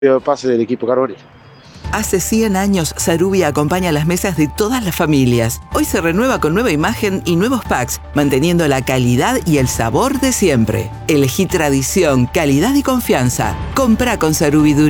pase del equipo Carboni. Hace 100 años, Sarubia acompaña las mesas de todas las familias. Hoy se renueva con nueva imagen y nuevos packs, manteniendo la calidad y el sabor de siempre. Elegí tradición, calidad y confianza. Comprá con Sarubidura.